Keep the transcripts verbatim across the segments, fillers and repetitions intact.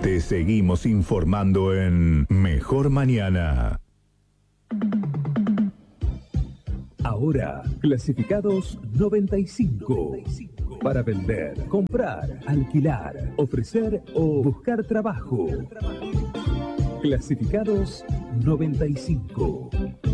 Te seguimos informando en Mejor Mañana. Ahora, clasificados noventa y cinco. Para vender, comprar, alquilar, ofrecer o buscar trabajo. Clasificados noventa y cinco.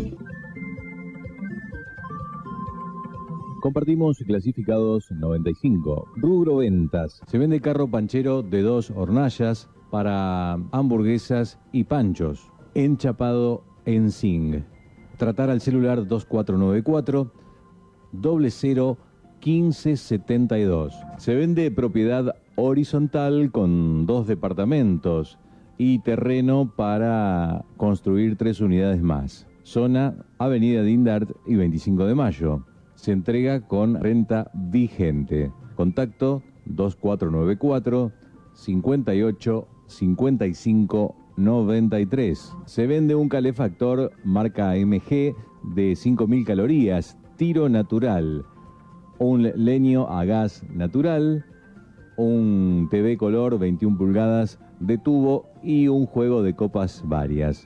Compartimos clasificados noventa y cinco. Rubro ventas. Se vende carro panchero de dos hornallas para hamburguesas y panchos. Enchapado en zinc. Tratar al celular dos cuatro nueve cuatro, cero cero, uno cinco siete dos. Se vende propiedad horizontal con dos departamentos y terreno para construir tres unidades más. Zona Avenida Dindart y veinticinco de mayo. Se entrega con renta vigente. Contacto dos cuatro nueve cuatro, cinco ocho, cinco cinco, noventa y tres. Se vende un calefactor marca M G de cinco mil calorías, tiro natural, un leño a gas natural, un T V color veintiuna pulgadas de tubo y un juego de copas varias.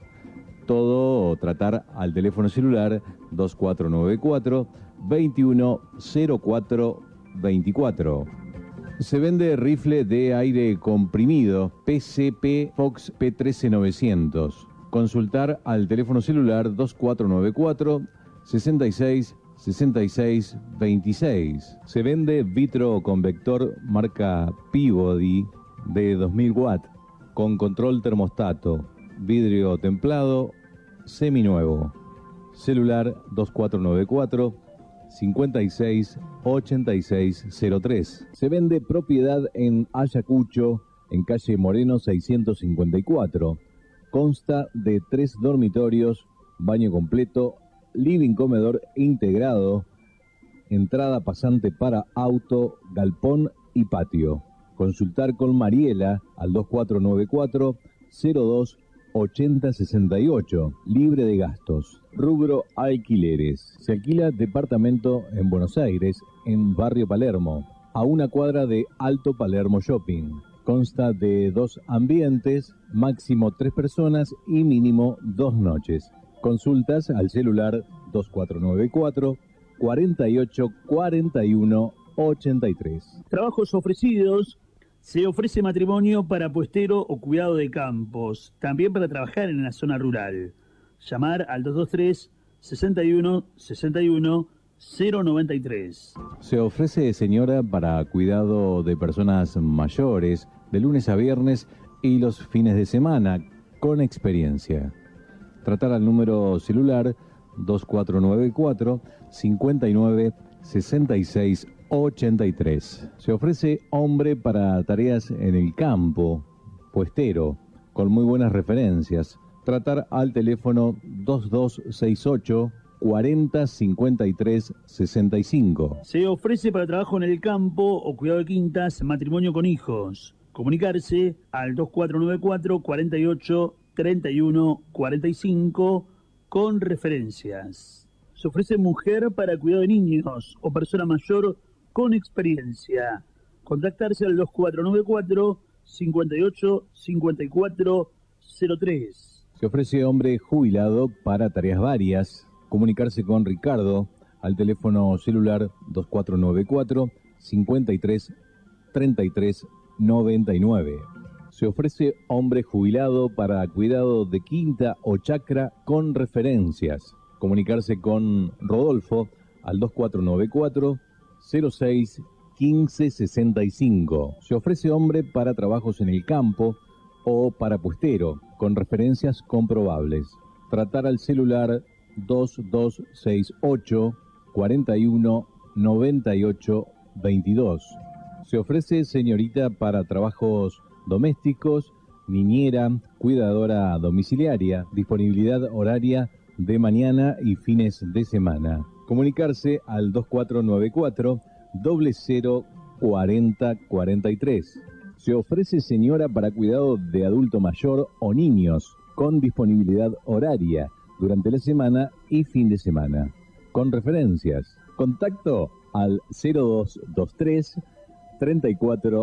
Todo tratar al teléfono celular dos cuatro nueve cuatro, veintiuno, cero cuatro, veinticuatro. Se vende rifle de aire comprimido P C P Fox P trece novecientos. Consultar al teléfono celular dos cuatro nueve cuatro, sesenta y seis, sesenta y seis, veintiséis. Se vende vitro convector marca Peabody de dos mil watts con control termostato, vidrio templado, seminuevo. Celular dos cuatro nueve cuatro, cincuenta y seis, ochenta y seis cero tres. Se vende propiedad en Ayacucho, en calle Moreno seiscientos cincuenta y cuatro. Consta de tres dormitorios, baño completo, living comedor integrado, entrada pasante para auto, galpón y patio. Consultar con Mariela al dos cuatro nueve cuatro, cero dos, ochenta sesenta y ocho, libre de gastos. Rubro alquileres. Se alquila departamento en Buenos Aires, en Barrio Palermo, a una cuadra de Alto Palermo Shopping. Consta de dos ambientes, máximo tres personas y mínimo dos noches. Consultas al celular dos cuatro nueve cuatro, cuarenta y ocho, cuarenta y uno, ochenta y tres. Trabajos ofrecidos. Se ofrece matrimonio para puestero o cuidado de campos, también para trabajar en la zona rural. Llamar al dos dos tres, sesenta y uno, sesenta y uno, cero noventa y tres. Se ofrece señora para cuidado de personas mayores de lunes a viernes y los fines de semana con experiencia. Tratar al número celular dos cuatro nueve cuatro, cincuenta y nueve, sesenta y seis, ochenta y tres. Se ofrece hombre para tareas en el campo, puestero, con muy buenas referencias. Tratar al teléfono dos dos seis ocho, cuarenta, cincuenta y tres, sesenta y cinco. Se ofrece para trabajo en el campo o cuidado de quintas, matrimonio con hijos. Comunicarse al dos cuatro nueve cuatro, cuarenta y ocho, treinta y uno, cuarenta y cinco con referencias. Se ofrece mujer para cuidado de niños o persona mayor con experiencia. Contactarse al dos cuatro nueve cuatro, cincuenta y ocho, cincuenta y cuatro, cero tres. Se ofrece hombre jubilado para tareas varias. Comunicarse con Ricardo al teléfono celular dos cuatro nueve cuatro, cincuenta y tres, treinta y tres, noventa y nueve. Se ofrece hombre jubilado para cuidado de quinta o chacra con referencias. Comunicarse con Rodolfo al dos cuatro nueve cuatro, cero seis, quince, sesenta y cinco. Se ofrece hombre para trabajos en el campo o para puestero, con referencias comprobables. Tratar al celular dos dos seis ocho, cuarenta y uno, noventa y ocho, veintidós. Se ofrece señorita para trabajos domésticos, niñera, cuidadora domiciliaria, disponibilidad horaria de mañana y fines de semana. Comunicarse al dos cuatro nueve cuatro, cero cero, cuarenta, cuarenta y tres. Se ofrece señora para cuidado de adulto mayor o niños, con disponibilidad horaria durante la semana y fin de semana. Con referencias. Contacto al cero dos dos tres, treinta y cuatro,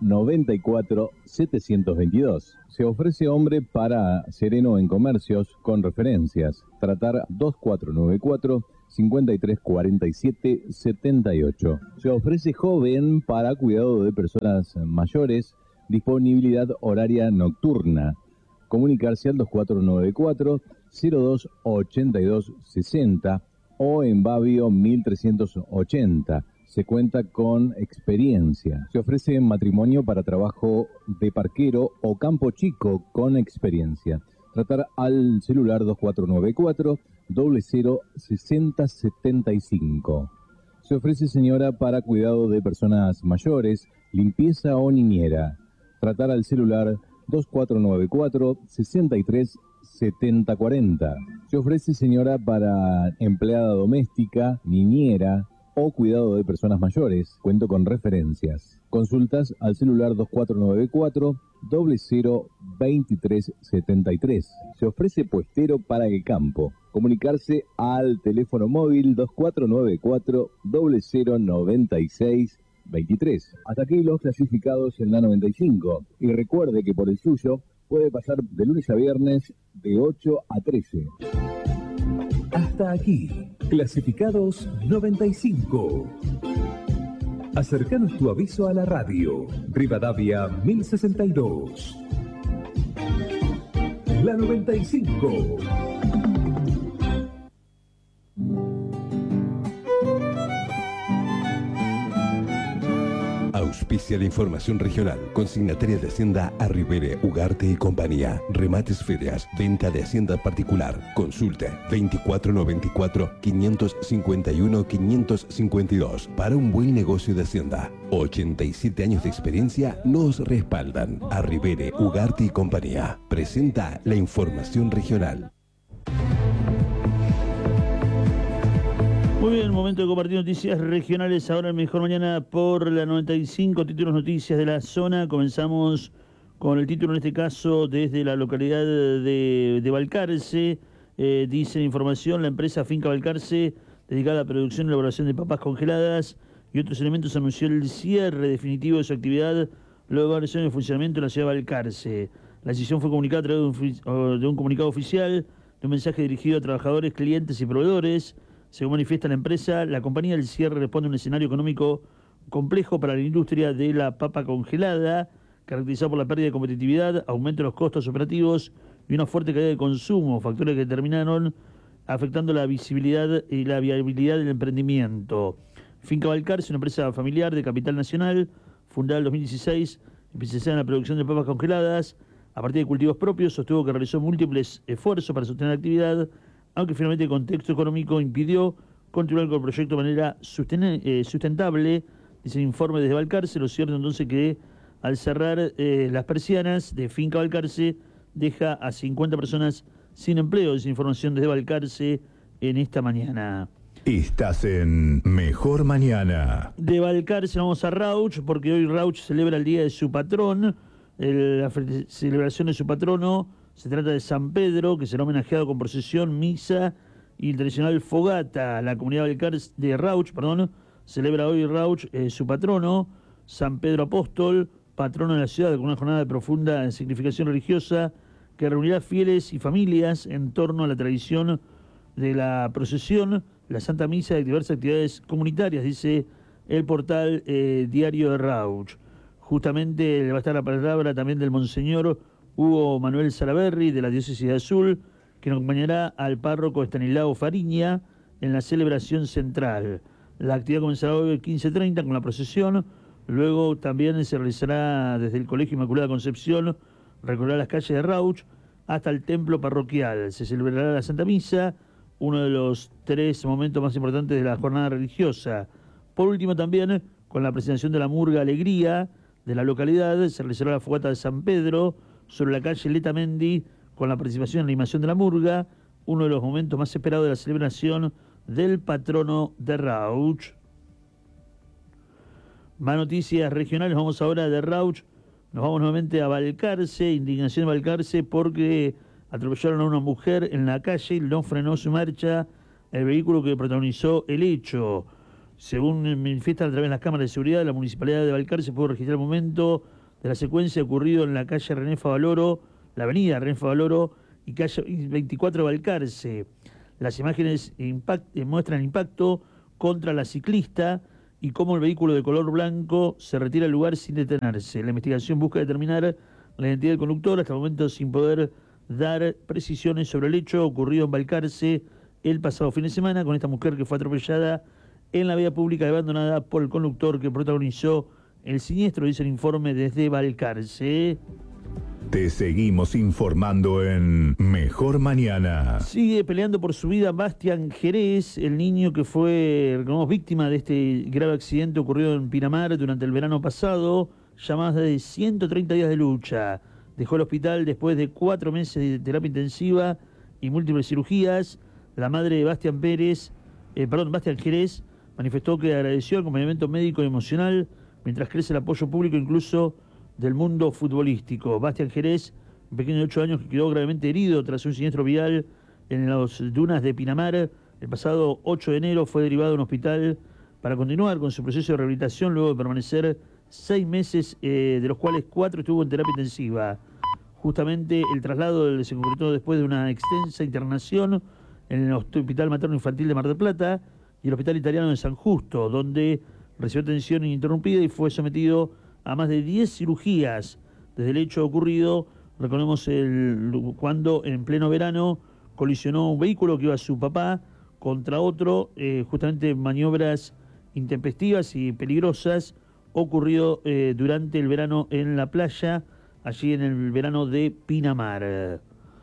noventa y cuatro setecientos veintidós. Se ofrece hombre para sereno en comercios con referencias. Tratar dos cuatro nueve cuatro, cincuenta y tres cuarenta y siete setenta y ocho. Se ofrece joven para cuidado de personas mayores. Disponibilidad horaria nocturna. Comunicarse al dos cuatro nueve cuatro, cero dos ochenta y dos sesenta o en Babio mil trescientos ochenta. Se cuenta con experiencia. Se ofrece matrimonio para trabajo de parquero o campo chico con experiencia. Tratar al celular dos cuatro nueve cuatro, cero cero sesenta setenta y cinco. Se ofrece señora para cuidado de personas mayores, limpieza o niñera. Tratar al celular dos cuatro nueve cuatro, sesenta y tres setenta cuarenta. Se ofrece señora para empleada doméstica, niñera o cuidado de personas mayores. Cuento con referencias. Consultas al celular dos cuatro nueve cuatro, cero cero veintitrés setenta y tres. Se ofrece puestero para el campo. Comunicarse al teléfono móvil dos cuatro nueve cuatro, cero cero noventa y seis veintitrés. Hasta aquí los clasificados en la noventa y cinco. Y recuerde que por el suyo puede pasar de lunes a viernes de ocho a trece. Hasta aquí, clasificados noventa y cinco. Acercanos tu aviso a la radio. Rivadavia mil sesenta y dos. La noventa y cinco. Auspicia la información regional. Consignataria de Hacienda Arribere, Ugarte y compañía. Remates ferias. Venta de Hacienda particular. Consulte veinticuatro noventa y cuatro, quinientos cincuenta y uno, quinientos cincuenta y dos. Para un buen negocio de Hacienda. ochenta y siete años de experiencia nos respaldan. Arribere, Ugarte y compañía. Presenta la información regional. Muy bien, momento de compartir noticias regionales. Ahora en Mejor Mañana por la noventa y cinco, títulos noticias de la zona. Comenzamos con el título, en este caso, desde la localidad de, de Balcarce. Eh, dice la información, la empresa Finca Balcarce, dedicada a la producción y elaboración de papas congeladas y otros elementos, anunció el cierre definitivo de su actividad luego de varios años de funcionamiento en la ciudad de Balcarce. La decisión fue comunicada a través de un, de un comunicado oficial, de un mensaje dirigido a trabajadores, clientes y proveedores. Según manifiesta la empresa, la compañía del cierre responde a un escenario económico complejo para la industria de la papa congelada, caracterizado por la pérdida de competitividad, aumento de los costos operativos y una fuerte caída de consumo, factores que terminaron afectando la visibilidad y la viabilidad del emprendimiento. Finca Balcarce es una empresa familiar de capital nacional, fundada en el dos mil dieciséis, especializada en la producción de papas congeladas a partir de cultivos propios. Sostuvo que realizó múltiples esfuerzos para sostener la actividad, aunque finalmente el contexto económico impidió continuar con el proyecto de manera sustentable. Dice el informe desde Balcarce. Lo cierto entonces que al cerrar eh, las persianas de Finca Balcarce deja a cincuenta personas sin empleo. Esa información desde Balcarce en esta mañana. Estás en Mejor Mañana. De Balcarce vamos a Rauch, porque hoy Rauch celebra el día de su patrón, el, la celebración de su patrono. Se trata de San Pedro, que será homenajeado con procesión, misa y el tradicional fogata. La comunidad de Rauch, perdón, celebra hoy Rauch eh, su patrono, San Pedro Apóstol, patrono de la ciudad, con una jornada de profunda significación religiosa que reunirá fieles y familias en torno a la tradición de la procesión, la Santa Misa y diversas actividades comunitarias, dice el portal eh, diario de Rauch. Justamente va a estar la palabra también del Monseñor Hugo Manuel Salaberry, de la Diócesis de Azul, que nos acompañará al párroco Estanislao Fariña en la celebración central. La actividad comenzará hoy a quince treinta con la procesión, luego también se realizará desde el Colegio Inmaculada Concepción, recorrerá las calles de Rauch hasta el templo parroquial. Se celebrará la Santa Misa, uno de los tres momentos más importantes de la jornada religiosa. Por último también, con la presentación de la Murga Alegría de la localidad, se realizará la fogata de San Pedro sobre la calle Letamendi, con la participación en la animación de la Murga, uno de los momentos más esperados de la celebración del patrono de Rauch. Más noticias regionales, vamos ahora de Rauch, nos vamos nuevamente a Balcarce, indignación de Balcarce porque atropellaron a una mujer en la calle y no frenó su marcha el vehículo que protagonizó el hecho. Según manifiestan a través de las cámaras de seguridad, la Municipalidad de Balcarce pudo registrar el momento de la secuencia ocurrido en la calle René Favaloro, la avenida René Favaloro y calle veinticuatro Balcarce. Las imágenes impact, muestran impacto contra la ciclista y cómo el vehículo de color blanco se retira del lugar sin detenerse. La investigación busca determinar la identidad del conductor, hasta el momento sin poder dar precisiones sobre el hecho ocurrido en Balcarce el pasado fin de semana con esta mujer que fue atropellada en la vía pública y abandonada por el conductor que protagonizó el siniestro, dice el informe desde Balcarce. Te seguimos informando en Mejor Mañana. Sigue peleando por su vida Bastián Jerez, el niño que fue recordamos, víctima de este grave accidente ocurrido en Pinamar durante el verano pasado, ya más de ciento treinta días de lucha. Dejó el hospital después de cuatro meses de terapia intensiva y múltiples cirugías. La madre de Bastián Pérez, eh, perdón, Bastián Jerez, manifestó que agradeció el acompañamiento médico y emocional mientras crece el apoyo público incluso del mundo futbolístico. Bastián Jerez, un pequeño de ocho años que quedó gravemente herido tras un siniestro vial en las dunas de Pinamar, el pasado ocho de enero fue derivado a un hospital para continuar con su proceso de rehabilitación luego de permanecer seis meses, eh, de los cuales cuatro estuvo en terapia intensiva. Justamente el traslado se concretó después de una extensa internación en el Hospital Materno Infantil de Mar del Plata y el Hospital Italiano de San Justo, donde recibió atención ininterrumpida y fue sometido a más de diez cirugías desde el hecho ocurrido. Recordemos el, cuando en pleno verano colisionó un vehículo que iba su papá contra otro, eh, justamente maniobras intempestivas y peligrosas ocurrido eh, durante el verano en la playa, allí en el verano de Pinamar.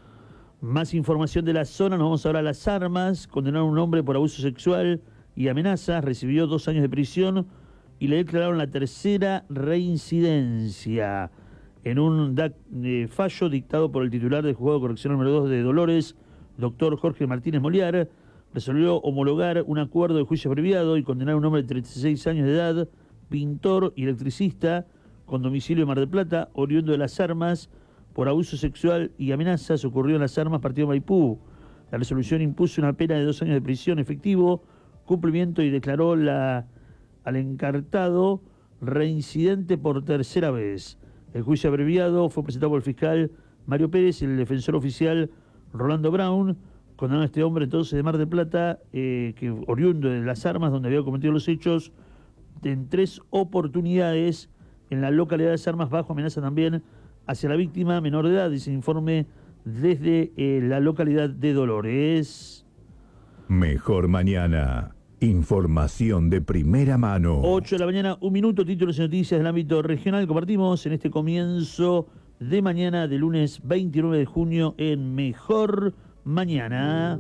Más información de la zona, nos vamos ahora a Las Armas. Condenaron a un hombre por abuso sexual y amenazas, recibió dos años de prisión y le declararon la tercera reincidencia en un eh, fallo dictado por el titular del Juzgado Correccional número dos de Dolores, doctor Jorge Martínez Moliar. Resolvió homologar un acuerdo de juicio abreviado y condenar a un hombre de treinta y seis años de edad, pintor y electricista, con domicilio en Mar del Plata, oriundo de Las Armas, por abuso sexual y amenazas. Ocurrió en Las Armas, partido Maipú. La resolución impuso una pena de dos años de prisión efectivo, cumplimiento y declaró la, al encartado reincidente por tercera vez. El juicio abreviado fue presentado por el fiscal Mario Pérez y el defensor oficial Rolando Brown. Condenaron a este hombre entonces de Mar del Plata, eh, que oriundo de Las Armas, donde había cometido los hechos, en tres oportunidades en la localidad de Las Armas, bajo amenaza también hacia la víctima menor de edad, dice el informe desde eh, la localidad de Dolores. Mejor Mañana. Información de primera mano. ocho de la mañana, un minuto, títulos y noticias del ámbito regional. Compartimos en este comienzo de mañana de lunes veintinueve de junio en Mejor Mañana.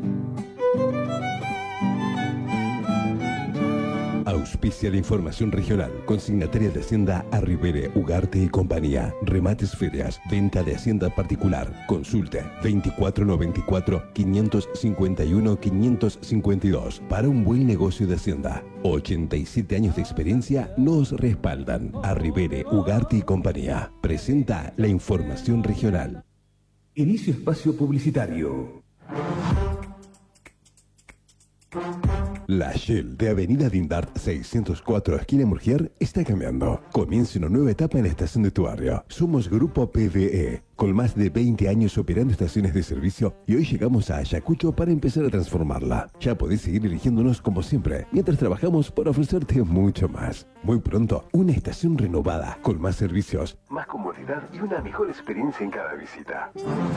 Auspicia la información regional. Consignataria de Hacienda Arribere, Ugarte y Compañía. Remates Ferias. Venta de Hacienda particular. Consulte veinticuatro noventa y cuatro, quinientos cincuenta y uno, quinientos cincuenta y dos. Para un buen negocio de Hacienda. ochenta y siete años de experiencia nos respaldan. Arribere, Ugarte y Compañía. Presenta la información regional. Inicio espacio publicitario. La Shell de Avenida Dindart seiscientos cuatro, esquina Murgier, está cambiando. Comienza una nueva etapa en la estación de tu barrio. Somos Grupo P V E, con más de veinte años operando estaciones de servicio, y hoy llegamos a Ayacucho para empezar a transformarla. Ya podés seguir eligiéndonos como siempre, mientras trabajamos por ofrecerte mucho más. Muy pronto, una estación renovada, con más servicios, más comodidad y una mejor experiencia en cada visita.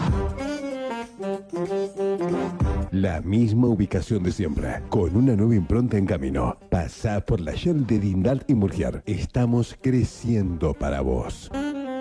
La misma ubicación de siempre, con una nueva impronta en camino. Pasá por la Shell de Dindart y Murgier. Estamos creciendo para vos.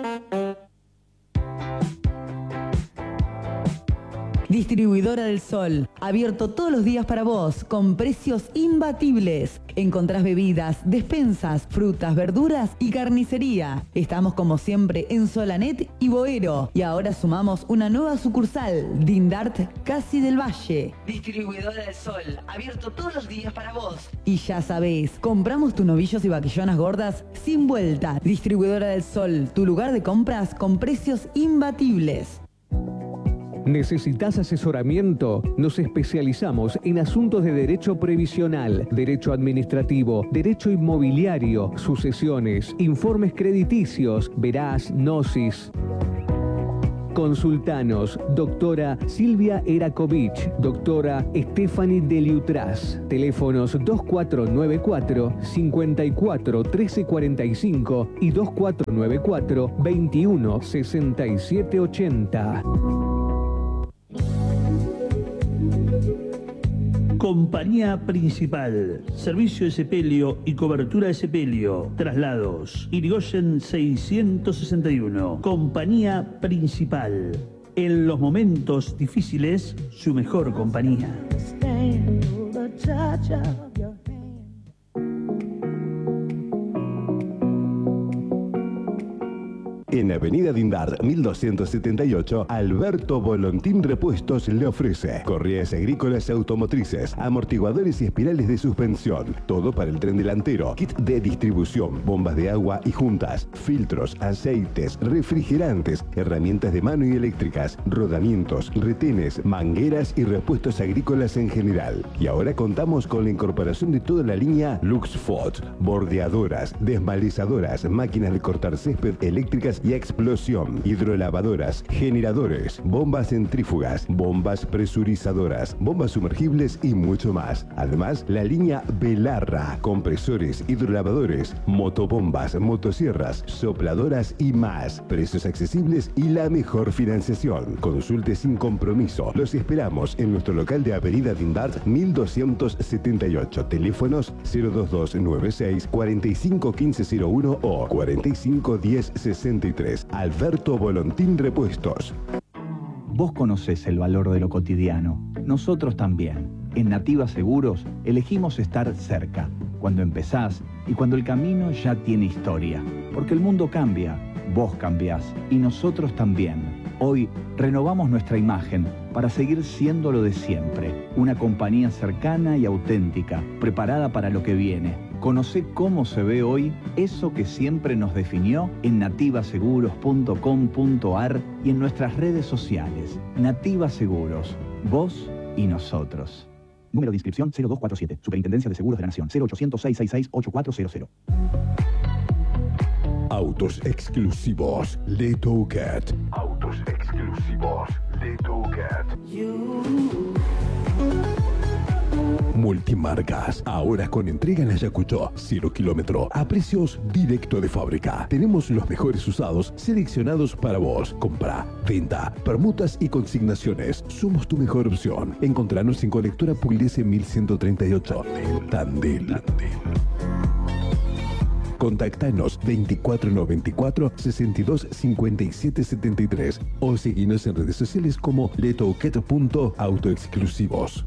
Distribuidora del Sol, abierto todos los días para vos, con precios imbatibles. Encontrás bebidas, despensas, frutas, verduras y carnicería. Estamos como siempre en Solanet y Boero. Y ahora sumamos una nueva sucursal, Dindart Casi del Valle. Distribuidora del Sol, abierto todos los días para vos. Y ya sabés, compramos tus novillos y vaquillonas gordas sin vuelta. Distribuidora del Sol, tu lugar de compras con precios imbatibles. ¿Necesitas asesoramiento? Nos especializamos en asuntos de derecho previsional, derecho administrativo, derecho inmobiliario, sucesiones, informes crediticios, verás, gnosis. Consultanos, doctora Silvia Erakovich, doctora Stephanie Deliutras. Teléfonos dos cuatro nueve cuatro, cinco cuatro, uno tres cuatro cinco y dos cuatro nueve cuatro, veintiuno sesenta y siete ochenta. Compañía Principal, servicio de sepelio y cobertura de sepelio, traslados, Irigoyen seiscientos sesenta y uno. Compañía Principal, en los momentos difíciles, su mejor compañía. En Avenida Dindar, mil doscientos setenta y ocho, Alberto Volontín Repuestos le ofrece correas agrícolas y automotrices, amortiguadores y espirales de suspensión, todo para el tren delantero, kit de distribución, bombas de agua y juntas, filtros, aceites, refrigerantes, herramientas de mano y eléctricas, rodamientos, retenes, mangueras y repuestos agrícolas en general. Y ahora contamos con la incorporación de toda la línea Luxfot, bordeadoras, desmalizadoras, máquinas de cortar césped eléctricas y explosión, hidrolavadoras, generadores, bombas centrífugas, bombas presurizadoras, bombas sumergibles y mucho más. Además, la línea Belarra, compresores, hidrolavadores, motobombas, motosierras, sopladoras y más. Precios accesibles y la mejor financiación. Consulte sin compromiso. Los esperamos en nuestro local de Avenida Dindart mil doscientos setenta y ocho. Teléfonos cero dos dos nueve seis, cuatro cinco uno cinco cero uno o cuatro cinco uno cero sesenta y tres. Alberto Volontín Repuestos. Vos conocés el valor de lo cotidiano. Nosotros también. En Nativa Seguros elegimos estar cerca, cuando empezás y cuando el camino ya tiene historia. Porque el mundo cambia, vos cambiás y nosotros también. Hoy renovamos nuestra imagen para seguir siendo lo de siempre. Una compañía cercana y auténtica, preparada para lo que viene. Conocé cómo se ve hoy eso que siempre nos definió en nativa seguros punto com punto ar y en nuestras redes sociales. Nativa Seguros, vos y nosotros. Número de inscripción cero dos cuatro siete. Superintendencia de Seguros de la Nación. cero ochocientos, seiscientos sesenta y seis, ochenta y cuatro cero cero. Autos exclusivos Letouket. Autos exclusivos Letouket. Multimarcas, ahora con entrega en Ayacucho, cero kilómetro, a precios directo de fábrica. Tenemos los mejores usados seleccionados para vos. Compra, venta, permutas y consignaciones. Somos tu mejor opción. Encontranos en Colectora Pugliese mil ciento treinta y ocho. Tandil. Tandil. Contactanos veinticuatro noventa y cuatro, sesenta y dos cincuenta y siete setenta y tres o seguinos en redes sociales como letouket punto autoexclusivos.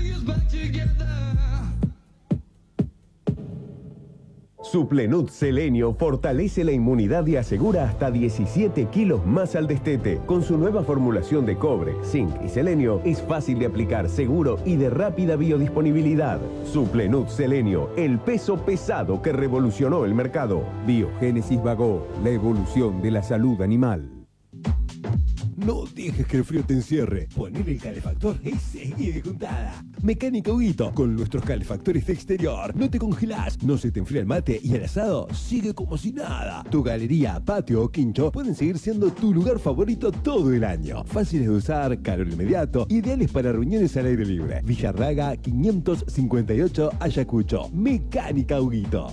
Suplenut Selenio fortalece la inmunidad y asegura hasta diecisiete kilos más al destete. Con su nueva formulación de cobre, zinc y selenio, es fácil de aplicar, seguro y de rápida biodisponibilidad. Suplenut Selenio, el peso pesado que revolucionó el mercado. Biogénesis Vagó, la evolución de la salud animal. No dejes que el frío te encierre. Poner el calefactor y seguir de juntada. Mecánica Huguito, con nuestros calefactores de exterior. No te congelás, no se te enfría el mate y el asado sigue como si nada. Tu galería, patio o quincho pueden seguir siendo tu lugar favorito todo el año. Fáciles de usar, calor inmediato, ideales para reuniones al aire libre. Villarraga quinientos cincuenta y ocho, Ayacucho. Mecánica Huguito.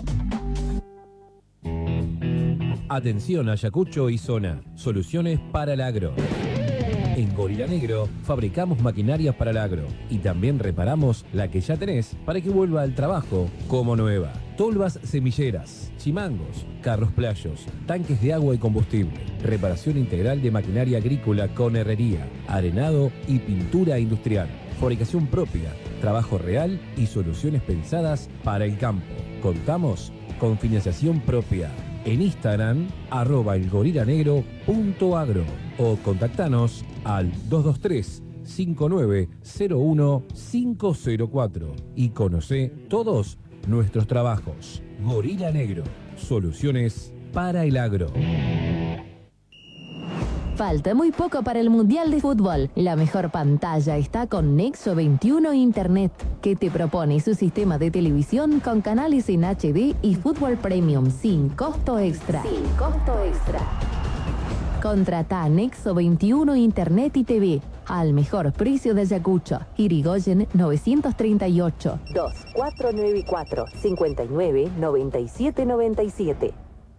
Atención Ayacucho y zona, soluciones para el agro. En Gorila Negro fabricamos maquinarias para el agro y también reparamos la que ya tenés para que vuelva al trabajo como nueva. Tolvas semilleras, chimangos, carros playos, tanques de agua y combustible, reparación integral de maquinaria agrícola con herrería, arenado y pintura industrial, fabricación propia, trabajo real y soluciones pensadas para el campo. Contamos con financiación propia. En Instagram, arroba elgorilanegro.agro o contactanos al dos dos tres, cinco nueve cero uno, cinco cero cuatro y conoce todos nuestros trabajos. Gorila Negro, soluciones para el agro. Falta muy poco para el Mundial de Fútbol. La mejor pantalla está con Nexo veintiuno Internet, que te propone su sistema de televisión con canales en H D y fútbol premium sin costo extra. Sin costo extra. Contrata Nexo veintiuno Internet y T V al mejor precio de Ayacucho. Irigoyen novecientos treinta y ocho. dos cuatro nueve cuatro, cinco nueve, nueve siete nueve siete.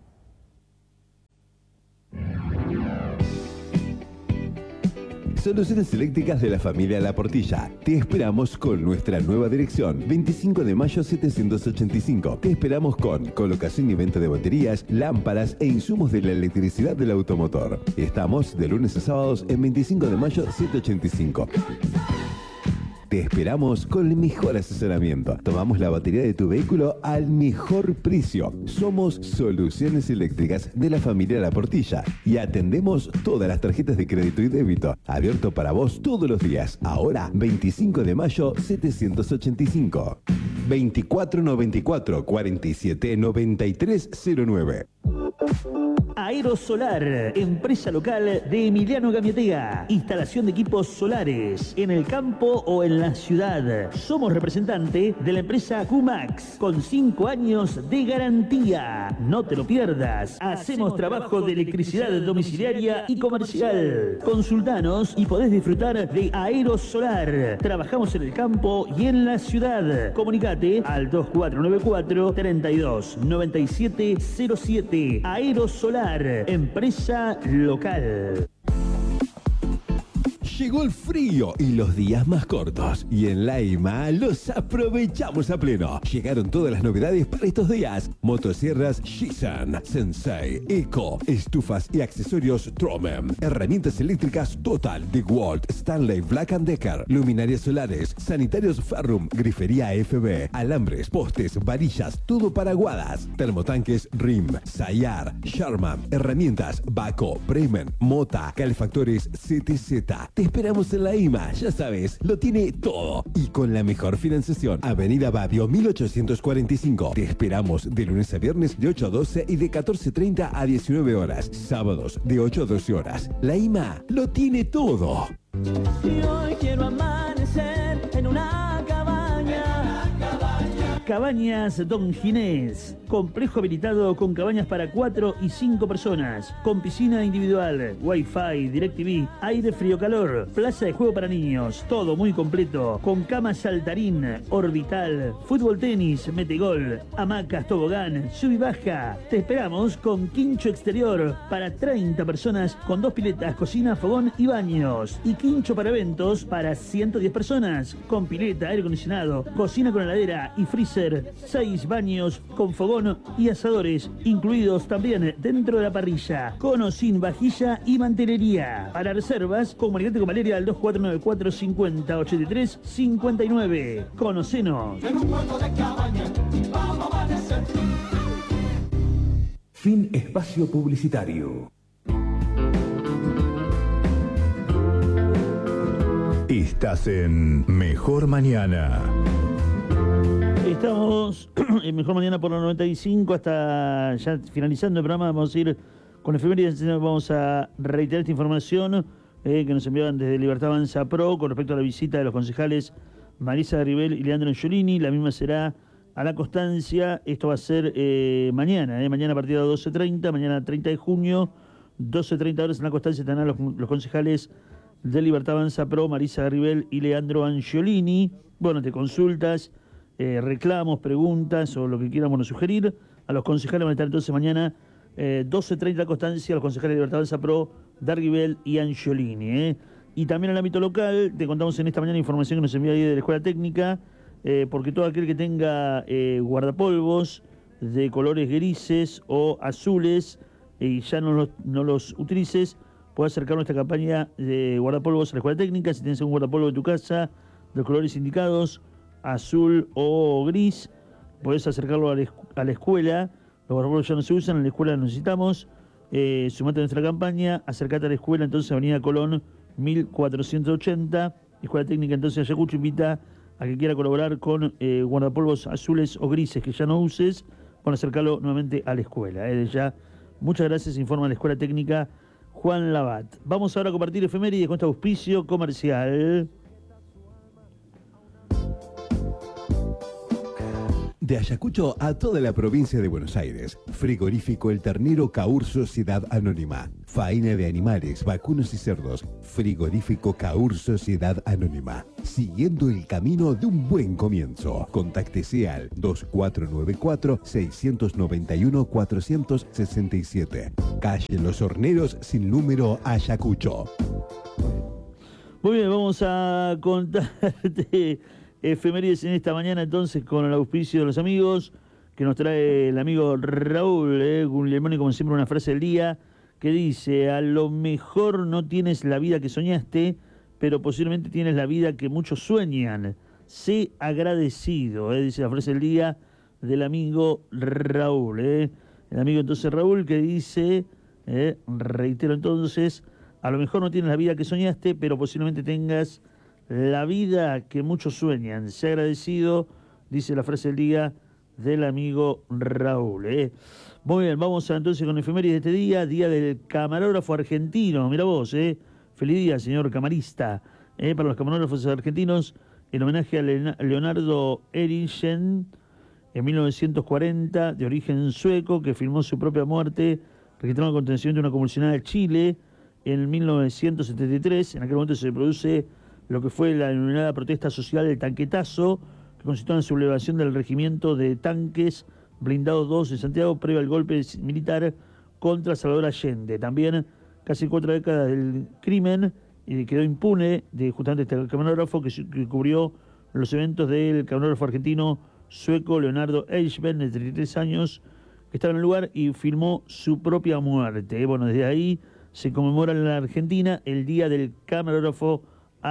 Soluciones eléctricas de la familia La Portilla. Te esperamos con nuestra nueva dirección, veinticinco de mayo setecientos ochenta y cinco. Te esperamos con colocación y venta de baterías, lámparas e insumos de la electricidad del automotor. Estamos de lunes a sábados en veinticinco de mayo setecientos ochenta y cinco. Te esperamos con el mejor asesoramiento. Tomamos la batería de tu vehículo al mejor precio. Somos Soluciones Eléctricas de la familia La Portilla y atendemos todas las tarjetas de crédito y débito. Abierto para vos todos los días. Ahora, veinticinco de mayo setecientos ochenta y cinco. veinticuatro noventa y cuatro, cuarenta y siete, noventa y tres cero nueve. Aerosolar, empresa local de Emiliano Gamiatega. Instalación de equipos solares en el campo o en la ciudad. Somos representante de la empresa Q-Max con cinco años de garantía. No te lo pierdas. Hacemos trabajo de electricidad domiciliaria y comercial. Consultanos y podés disfrutar de Aerosolar. Trabajamos en el campo y en la ciudad. Comunicate al dos cuatro nueve cuatro, treinta y dos, noventa y siete cero siete. Aerosolar, empresa local. Llegó el frío y los días más cortos. Y en Laima los aprovechamos a pleno. Llegaron todas las novedades para estos días. Motosierras Shisan, Sensei, Eco, estufas y accesorios Tromem. Herramientas eléctricas Total, DeWalt, Stanley, Black and Decker. Luminarias solares, sanitarios Ferrum, grifería F B, alambres, postes, varillas, todo para aguadas. Termotanques Rim, Sayar, Sharman. Herramientas Baco, Bremen, Mota, calefactores C T Z. Te esperamos en la I M A, ya sabes, lo tiene todo. Y con la mejor financiación. Avenida Badio mil ochocientos cuarenta y cinco. Te esperamos de lunes a viernes de ocho a doce y de catorce treinta a diecinueve horas. Sábados de ocho a doce horas. La I M A lo tiene todo. Y hoy quiero amanecer en una cabaña. Cabañas Don Ginés. Complejo habilitado con cabañas para cuatro y cinco personas. Con piscina individual, wifi, DirecTV, aire frío calor, plaza de juego para niños. Todo muy completo. Con cama saltarín, orbital, fútbol tenis, metegol, hamacas, tobogán, sub y baja. Te esperamos con quincho exterior para treinta personas con dos piletas, cocina, fogón y baños. Y quincho para eventos para ciento diez personas. Con pileta, aire acondicionado, cocina con heladera y freezer. seis baños con fogón y asadores, incluidos también dentro de la parrilla, con o sin vajilla y mantelería. Para reservas, comunicate con Valeria al dos cuatro nueve cuatro, cincuenta, ochenta y tres, cincuenta y nueve. Conocenos. Fin espacio publicitario. Estás en Mejor Mañana. Estamos en Mejor Mañana por la noventa y cinco, hasta ya finalizando el programa. Vamos a ir con efemérides. Vamos a reiterar esta información eh, que nos enviaban desde Libertad Avanza Pro con respecto a la visita de los concejales Marisa Garibel y Leandro Angiolini. La misma será a La Constancia. Esto va a ser eh, mañana, eh, mañana a partir de doce treinta, mañana treinta de junio, doce treinta horas en La Constancia estarán los, los concejales de Libertad Avanza Pro, Marisa Garibel y Leandro Angiolini. Bueno, te consultas, Eh, reclamos, preguntas o lo que quieramos sugerir. A los concejales van a estar entonces mañana eh, doce treinta Constancia, los concejales de Libertad Avanza Pro, Darguibel y Angiolini. ¿eh? Y también en el ámbito local, te contamos en esta mañana información que nos envía ahí de la Escuela Técnica, eh, porque todo aquel que tenga eh, guardapolvos de colores grises o azules eh, y ya no los, no los utilices, puede acercar nuestra campaña de guardapolvos a la Escuela Técnica. Si tienes un guardapolvo en tu casa de colores indicados, azul o gris, podés acercarlo a la, a la escuela. Los guardapolvos ya no se usan, en la escuela los necesitamos. Eh, sumate a nuestra campaña, acercate a la escuela, entonces Avenida Colón mil cuatrocientos ochenta, Escuela Técnica entonces Ayacucho invita a que quiera colaborar con eh, guardapolvos azules o grises que ya no uses, para acercarlo nuevamente a la escuela. Eh. Desde ya, muchas gracias, informa la Escuela Técnica Juan Labat. Vamos ahora a compartir efemérides con este auspicio comercial. De Ayacucho a toda la provincia de Buenos Aires. Frigorífico El Ternero Caur Sociedad Anónima. Faena de animales, vacunos y cerdos. Frigorífico Caur Sociedad Anónima. Siguiendo el camino de un buen comienzo. Contáctese al dos cuatro nueve cuatro, seis nueve uno, cuatro seis siete. Calle Los Horneros sin número Ayacucho. Muy bien, vamos a contarte efemérides en esta mañana entonces con el auspicio de los amigos que nos trae el amigo Raúl eh, Guglielmoni, como siempre una frase del día que dice: a lo mejor no tienes la vida que soñaste, pero posiblemente tienes la vida que muchos sueñan. Sé agradecido, eh, dice la frase del día del amigo Raúl. Eh. El amigo entonces Raúl que dice, eh, reitero entonces, a lo mejor no tienes la vida que soñaste, pero posiblemente tengas la vida que muchos sueñan. Sé agradecido, dice la frase del día del amigo Raúl. ¿eh? Muy bien, vamos a, entonces con efemérides de este día, día del camarógrafo argentino. Mira vos, ¿eh? Feliz día, señor camarista. ¿eh? Para los camarógrafos argentinos, en homenaje a Leonardo Erichen, en mil novecientos cuarenta, de origen sueco, que filmó su propia muerte, registrando el acontecimiento de una convulsionada Chile en mil novecientos setenta y tres. En aquel momento se produce lo que fue la denominada protesta social del tanquetazo, que consistió en la sublevación del regimiento de tanques blindados dos en Santiago, previo al golpe militar contra Salvador Allende. También casi cuatro décadas del crimen, y quedó impune de justamente este camarógrafo que, que cubrió los eventos del camarógrafo argentino sueco Leonardo Eichmann, de treinta y tres años, que estaba en el lugar y filmó su propia muerte. Bueno, desde ahí se conmemora en la Argentina el Día del Camarógrafo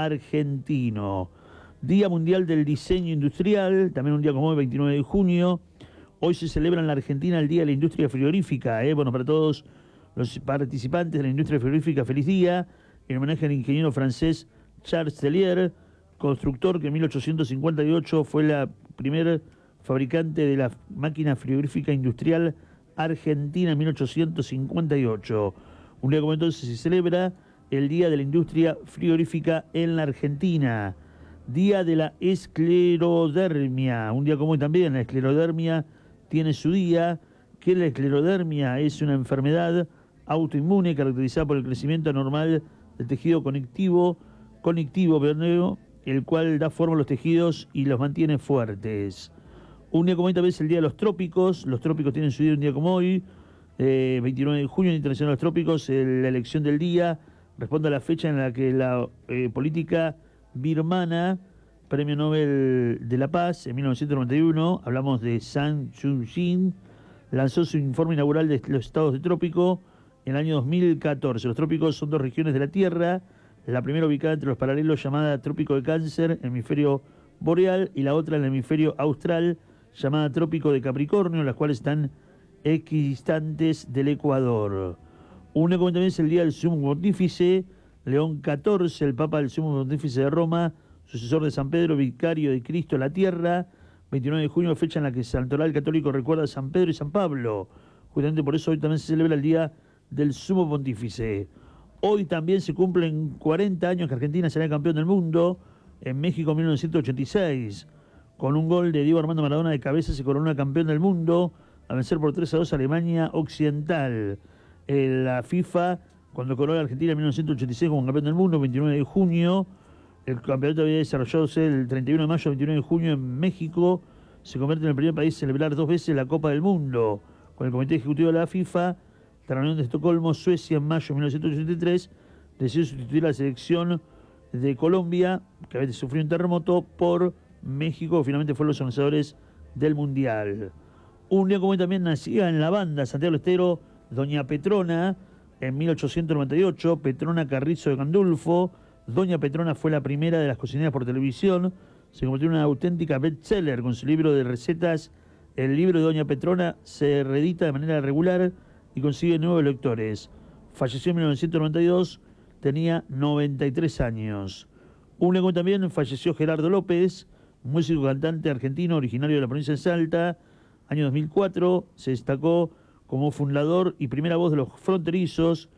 Argentino. Día Mundial del Diseño Industrial, también un día como hoy, veintinueve de junio. Hoy se celebra en la Argentina el Día de la Industria Frigorífica. ¿eh? Bueno, para todos los participantes de la industria frigorífica, feliz día. En homenaje al ingeniero francés Charles Tellier, constructor que en mil ochocientos cincuenta y ocho fue la primer fabricante de la máquina frigorífica industrial argentina en mil ochocientos cincuenta y ocho. Un día como entonces se celebra el Día de la Industria Frigorífica en la Argentina. Día de la Esclerodermia. Un día como hoy también la esclerodermia tiene su día. Que la esclerodermia es una enfermedad autoinmune caracterizada por el crecimiento anormal del tejido conectivo, conectivo, perdón, el cual da forma a los tejidos y los mantiene fuertes. Un día como hoy también es el Día de los Trópicos. Los trópicos tienen su día un día como hoy. Eh, veintinueve de junio, Internacional de los Trópicos. Eh, la elección del día responde a la fecha en la que la eh, política birmana, Premio Nobel de la Paz, en mil novecientos noventa y uno, hablamos de San Suu Kyi, lanzó su informe inaugural de los estados de trópico en el año dos mil catorce. Los trópicos son dos regiones de la Tierra, la primera ubicada entre los paralelos llamada Trópico de Cáncer, hemisferio boreal, y la otra en el hemisferio austral, llamada Trópico de Capricornio, las cuales están equidistantes del Ecuador. Un día como también es el Día del Sumo Pontífice, León catorce, el Papa del Sumo Pontífice de Roma, sucesor de San Pedro, vicario de Cristo en la tierra. veintinueve de junio, fecha en la que el Santoral Católico recuerda a San Pedro y San Pablo. Justamente por eso hoy también se celebra el Día del Sumo Pontífice. Hoy también se cumplen cuarenta años que Argentina será campeón del mundo. En México en mil novecientos ochenta y seis, con un gol de Diego Armando Maradona de cabeza, se coronó campeón del mundo a vencer por tres a dos a Alemania Occidental. Eh, la FIFA, cuando coronó a Argentina en mil novecientos ochenta y seis como campeón del mundo, veintinueve de junio, el campeonato había desarrollado el treinta y uno de mayo, veintinueve de junio en México, se convierte en el primer país en celebrar dos veces la Copa del Mundo. Con el Comité Ejecutivo de la FIFA, la reunión de Estocolmo, Suecia, en mayo de mil novecientos ochenta y tres, decidió sustituir a la selección de Colombia, que había sufrido un terremoto, por México, que finalmente fueron los organizadores del Mundial. Un día como hoy también nacía en la banda Santiago del Estero Doña Petrona, en mil ochocientos noventa y ocho, Petrona Carrizo de Gandulfo. Doña Petrona fue la primera de las cocineras por televisión, se convirtió en una auténtica bestseller con su libro de recetas. El libro de Doña Petrona se reedita de manera regular y consigue nuevos lectores. Falleció en mil novecientos noventa y dos, tenía noventa y tres años. Un día como también falleció Gerardo López, músico cantante argentino originario de la provincia de Salta. Año dos mil cuatro, se destacó como fundador y primera voz de Los Fronterizos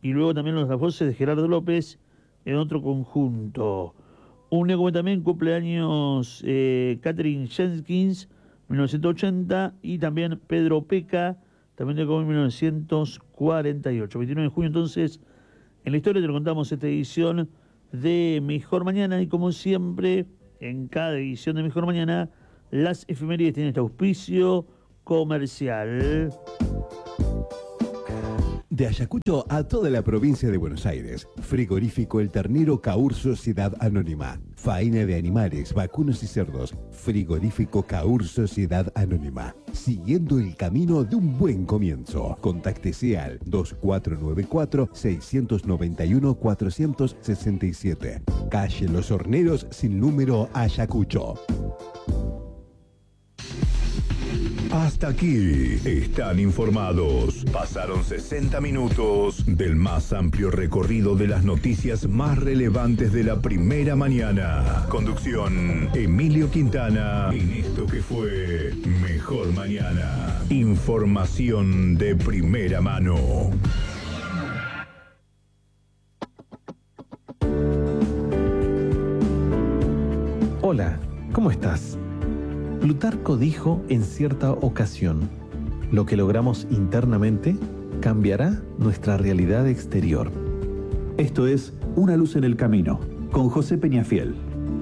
y luego también Los voces de Gerardo López en otro conjunto. Un día como también cumpleaños eh, Catherine Jenkins, mil novecientos ochenta, y también Pedro Peca, también de como en mil novecientos cuarenta y ocho. veintinueve de junio, entonces, en la historia te lo contamos esta edición de Mejor Mañana, y como siempre, en cada edición de Mejor Mañana, las efemérides tienen este auspicio comercial. De Ayacucho a toda la provincia de Buenos Aires. Frigorífico El Ternero Caur Sociedad Anónima. Faena de animales, vacunos y cerdos. Frigorífico Caur Sociedad Anónima. Siguiendo el camino de un buen comienzo. Contáctese al dos cuatro nueve cuatro, seis nueve uno, cuatro seis siete. Calle Los Horneros sin número, Ayacucho. Hasta aquí están informados. Pasaron sesenta minutos del más amplio recorrido de las noticias más relevantes de la primera mañana. Conducción: Emilio Quintana, en esto que fue Mejor Mañana. Información de primera mano. Hola, ¿cómo estás? Plutarco dijo en cierta ocasión: lo que logramos internamente cambiará nuestra realidad exterior. Esto es Una luz en el camino, con José Peñafiel.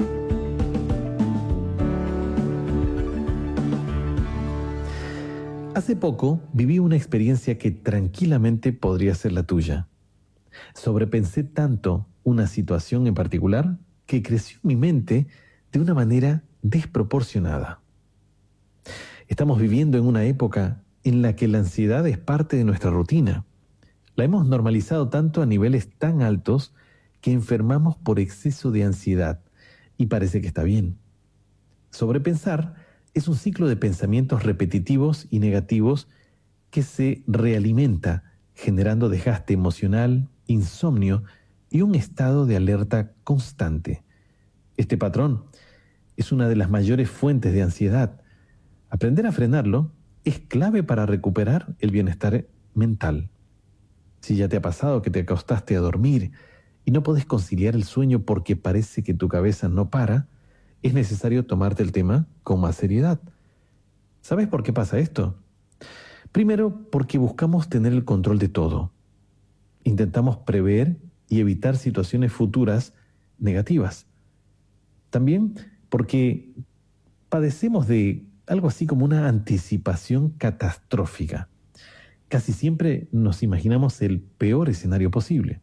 Hace poco viví una experiencia que tranquilamente podría ser la tuya. Sobrepensé tanto una situación en particular que creció mi mente de una manera desproporcionada. Estamos viviendo en una época en la que la ansiedad es parte de nuestra rutina. La hemos normalizado tanto a niveles tan altos que enfermamos por exceso de ansiedad, y parece que está bien. Sobrepensar es un ciclo de pensamientos repetitivos y negativos que se realimenta, generando desgaste emocional, insomnio y un estado de alerta constante. Este patrón es una de las mayores fuentes de ansiedad. Aprender a frenarlo es clave para recuperar el bienestar mental. Si ya te ha pasado que te acostaste a dormir y no podés conciliar el sueño porque parece que tu cabeza no para, es necesario tomarte el tema con más seriedad. ¿Sabes por qué pasa esto? Primero, porque buscamos tener el control de todo. Intentamos prever y evitar situaciones futuras negativas. También porque padecemos de algo así como una anticipación catastrófica. Casi siempre nos imaginamos el peor escenario posible.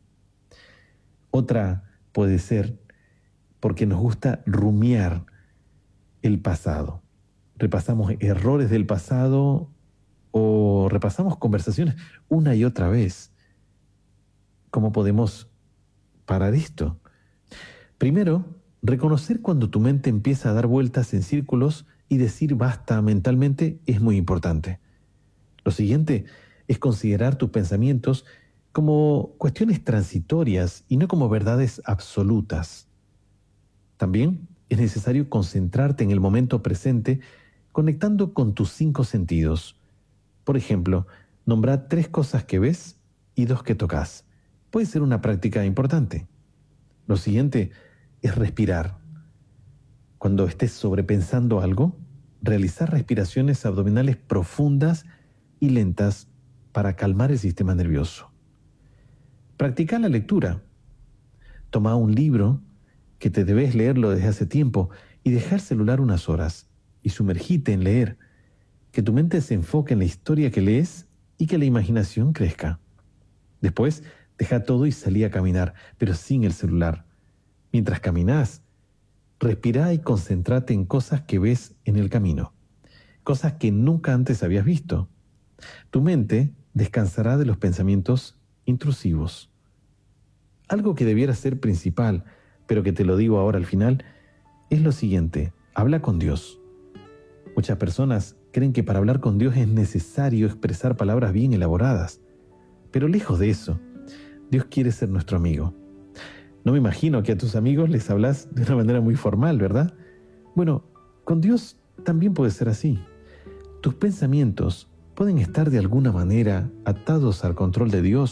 Otra puede ser porque nos gusta rumiar el pasado. Repasamos errores del pasado o repasamos conversaciones una y otra vez. ¿Cómo podemos parar esto? Primero, reconocer cuando tu mente empieza a dar vueltas en círculos y decir basta mentalmente es muy importante. Lo siguiente es considerar tus pensamientos como cuestiones transitorias y no como verdades absolutas. También es necesario concentrarte en el momento presente conectando con tus cinco sentidos. Por ejemplo, nombrar tres cosas que ves y dos que tocas. Puede ser una práctica importante. Lo siguiente es respirar. Cuando estés sobrepensando algo, realizar respiraciones abdominales profundas y lentas para calmar el sistema nervioso. Practica la lectura. Toma un libro que te debes leerlo desde hace tiempo y deja el celular unas horas y sumergite en leer. Que tu mente se enfoque en la historia que lees y que la imaginación crezca. Después, deja todo y salí a caminar, pero sin el celular. Mientras caminas, respira y concéntrate en cosas que ves en el camino, cosas que nunca antes habías visto. Tu mente descansará de los pensamientos intrusivos. Algo que debiera ser principal, pero que te lo digo ahora al final, es lo siguiente: habla con Dios. Muchas personas creen que para hablar con Dios es necesario expresar palabras bien elaboradas, pero lejos de eso, Dios quiere ser nuestro amigo. No me imagino que a tus amigos les hablas de una manera muy formal, ¿verdad? Bueno, con Dios también puede ser así. Tus pensamientos pueden estar de alguna manera atados al control de Dios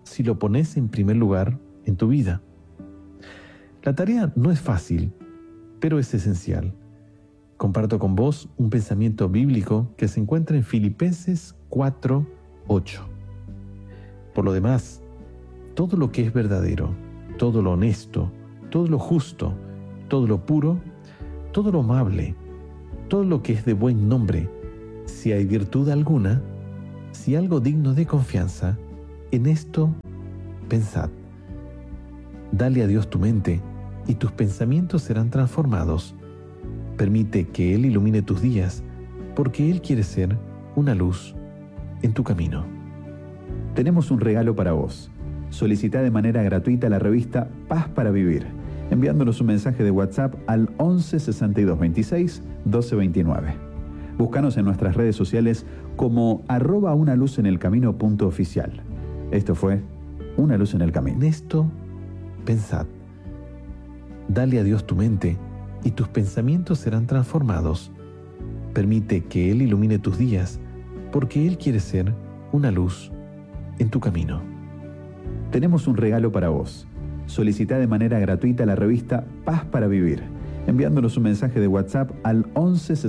si lo pones en primer lugar en tu vida. La tarea no es fácil, pero es esencial. Comparto con vos un pensamiento bíblico que se encuentra en Filipenses cuatro, ocho. Por lo demás, todo lo que es verdadero, todo lo honesto, todo lo justo, todo lo puro, todo lo amable, todo lo que es de buen nombre, si hay virtud alguna, si algo digno de confianza, en esto pensad. Dale a Dios tu mente y tus pensamientos serán transformados. Permite que Él ilumine tus días, porque Él quiere ser una luz en tu camino. Tenemos un regalo para vos. Solicita de manera gratuita la revista Paz para Vivir, enviándonos un mensaje de WhatsApp al once sesenta y dos veintiséis doce veintinueve. Búscanos en nuestras redes sociales como arroba una luz en el camino punto oficial. Esto fue Una Luz en el Camino. En esto, pensad. Dale a Dios tu mente y tus pensamientos serán transformados. Permite que Él ilumine tus días, porque Él quiere ser una luz en tu camino. Tenemos un regalo para vos. Solicita de manera gratuita la revista Paz para Vivir, enviándonos un mensaje de WhatsApp al once